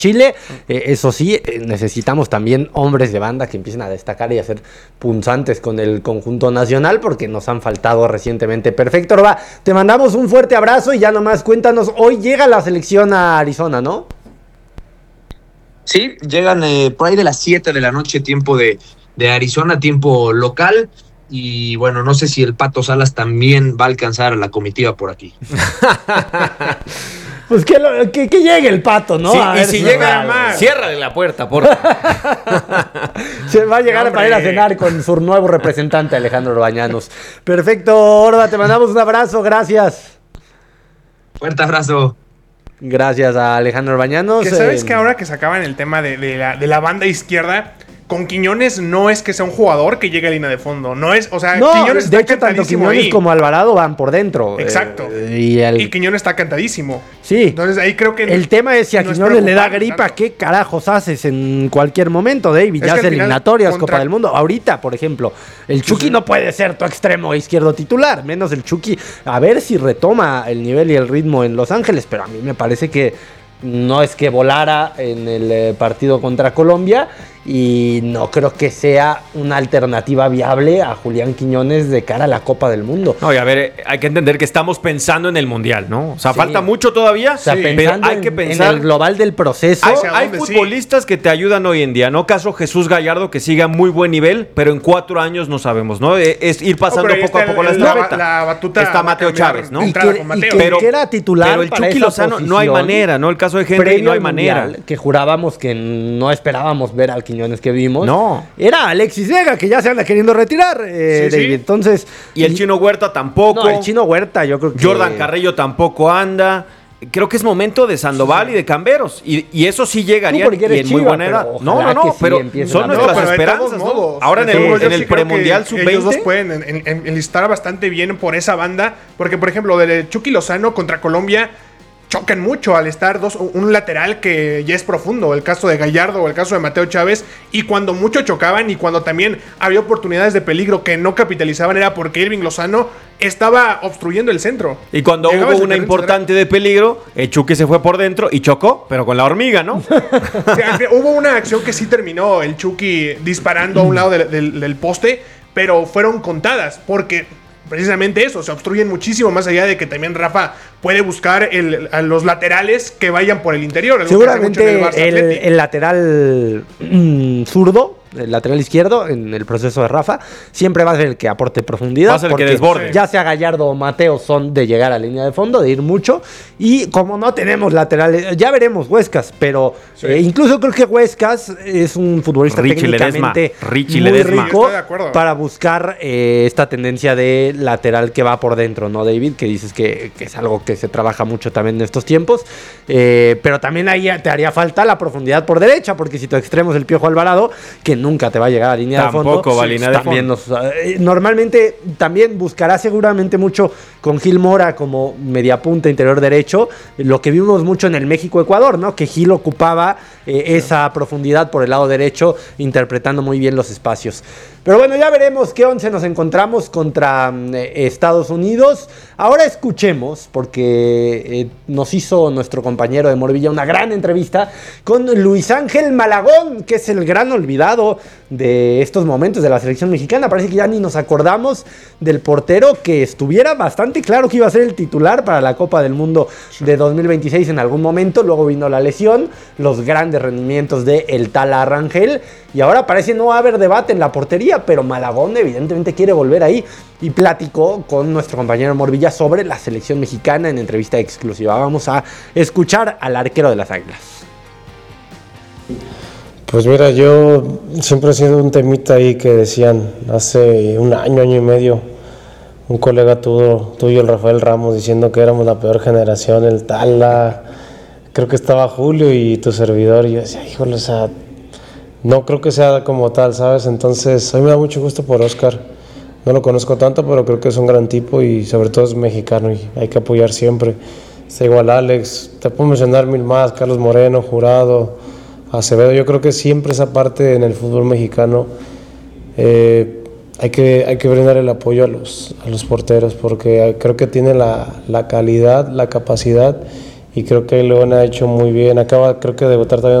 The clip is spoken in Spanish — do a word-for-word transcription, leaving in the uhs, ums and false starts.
Chile. Eh, eso sí, eh, necesitamos también hombres de banda que empiecen a destacar y a ser punzantes con el conjunto nacional, porque nos han faltado recientemente. Perfecto, Orba, te mandamos un fuerte abrazo y ya nomás cuéntanos, hoy llega la selección a Arizona, ¿no? Sí, llegan eh, por ahí de las siete de la noche, tiempo de, de Arizona, tiempo local. Y bueno, no sé si el Pato Salas también va a alcanzar a la comitiva por aquí. Pues que, lo, que, que llegue el Pato, ¿no? Sí, a y ver, si si llega, no, ciérrale la puerta, por se va a llegar no, para ir a cenar con su nuevo representante, Alejandro Bañanos. Perfecto, Orba, te mandamos un abrazo, gracias. Fuerte abrazo. Gracias a Alejandro Bañanos. Que sabes eh, que ahora que sacaban el tema de, de, la, de la banda izquierda, con Quiñones no es que sea un jugador que llegue a línea de fondo. No es, o sea, No, Quiñones de está hecho, tanto cantadísimo Quiñones ahí. como Alvarado van por dentro. Exacto. Eh, y, el, Y Quiñones está cantadísimo. sí. Entonces ahí creo que El tema es si a no es Quiñones le da preocupante gripa, tanto. ¿qué carajos haces en cualquier momento, David? Es Ya que es al final, eliminatorias, contra- Copa del Mundo. Ahorita, por ejemplo, el Chucky sí. no puede ser tu extremo izquierdo titular, menos el Chucky. A ver si retoma el nivel y el ritmo en Los Ángeles, pero a mí me parece que no es que volara en el eh, partido contra Colombia y no creo que sea una alternativa viable a Julián Quiñones de cara a la Copa del Mundo. No, y a ver, hay que entender que estamos pensando en el Mundial, ¿no? O sea, Sí. falta mucho todavía, O sea, pero pensando hay que en- pensar... en el global del proceso. Hay, hacia hay dónde, sí. futbolistas que te ayudan hoy en día, ¿no? Caso Jesús Gallardo, que sigue a muy buen nivel, pero en cuatro años no sabemos, ¿no? Eh, Es ir pasando pero ahí poco a está poco el- la el- la- estafeta. la batuta Está va a Mateo cambiar Chávez, ¿no? Y entrada que, con y Mateo. que- Pero- que era titular Pero el para Chucky esa Lozano, no hay posición. manera, ¿no? El caso de Henry, Previo no hay al manera. Mundial, que jurábamos que no esperábamos ver al Quiñones que vimos. No. Era Alexis Vega, que ya se anda queriendo retirar, eh, Sí, sí. David. Entonces. Y el Chino Huerta tampoco. No, el Chino Huerta, yo creo que. Jordan Carrillo tampoco anda. Creo que es momento de Sandoval y de Camberos. Y, y eso sí llegaría porque y eres en muy Chiva, buena edad. pero No, ojalá no, que no, sí pero empiecen son a nuestras pero de todos esperanzas, ¿no? modos, Ahora en de el, todos modos, en yo el sí creo premundial que sub ellos dos veinte. pueden en- en- en- enlistar bastante bien por esa banda. Porque, por ejemplo, del Chucky Lozano contra Colombia chocan mucho al estar dos, un lateral que ya es profundo, el caso de Gallardo o el caso de Mateo Chávez, y cuando mucho chocaban y cuando también había oportunidades de peligro que no capitalizaban era porque Irving Lozano estaba obstruyendo el centro. Y cuando Llegaba hubo ese una terreno importante de peligro, el Chucky se fue por dentro y chocó, pero con la hormiga, ¿no? O sea, hubo una acción que sí terminó el Chucky disparando a un lado del, del- del poste, pero fueron contadas porque precisamente eso, se obstruyen muchísimo más allá de que también Rafa puede buscar el- a los laterales que vayan por el interior. algo que hace mucho en Seguramente Barça el, Athletic. el lateral mm, zurdo, el lateral izquierdo, en el proceso de Rafa, siempre va a ser el que aporte profundidad. Va a ser el que porque desborde. Ya sea Gallardo o Mateo son de llegar a línea de fondo, de ir mucho. Y como no tenemos laterales, ya veremos Huescas, pero Sí. eh, incluso creo que Huescas es un futbolista Richie técnicamente Ledesma, Richie muy Ledesma. rico Estoy de acuerdo. para buscar eh, esta tendencia de lateral que va por dentro, ¿no, David? Que dices que, que es algo que se trabaja mucho también en estos tiempos. Eh, pero también ahí te haría falta la profundidad por derecha, porque si tu extremo es el Piojo Alvarado, que nunca te va a llegar a línea de fondo. Tampoco va a línea de también fondo. nos- eh, normalmente también buscará seguramente mucho con Gil Mora como mediapunta interior derecho, lo que vimos mucho en el México-Ecuador, ¿no? Que Gil ocupaba eh, esa profundidad por el lado derecho, interpretando muy bien los espacios. Pero bueno, ya veremos qué once nos encontramos contra mm, eh, Estados Unidos. Ahora escuchemos, porque eh, nos hizo nuestro compañero de Morvilla una gran entrevista con Luis Ángel Malagón, que es el gran olvidado de estos momentos de la selección mexicana. Parece que ya ni nos acordamos del portero que estuviera bastante claro que iba a ser el titular para la Copa del Mundo de dos mil veintiséis en algún momento. Luego vino la lesión, los grandes rendimientos de el Tala Rangel, y ahora parece no haber debate en la portería, pero Malagón evidentemente quiere volver ahí, y platicó con nuestro compañero Morvilla sobre la selección mexicana en entrevista exclusiva. Vamos a escuchar al arquero de las Águilas. Pues mira, yo siempre he sido un temita ahí que decían hace un año, año y medio, un colega tuyo, tuyo el Rafael Ramos, diciendo que éramos la peor generación, el Tala, creo que estaba Julio y tu servidor, y yo decía, híjole, o sea, no creo que sea como tal, ¿sabes? Entonces, a mí me da mucho gusto por Oscar, no lo conozco tanto, pero creo que es un gran tipo y sobre todo es mexicano y hay que apoyar siempre. Está igual Alex, te puedo mencionar mil más, Carlos Moreno, Jurado, Acevedo. Yo creo que siempre esa parte en el fútbol mexicano eh, hay, que, hay que brindar el apoyo a los, a los porteros, porque creo que tienen la, la calidad, la capacidad y creo que León ha hecho muy bien. Acaba, creo que, de debutar también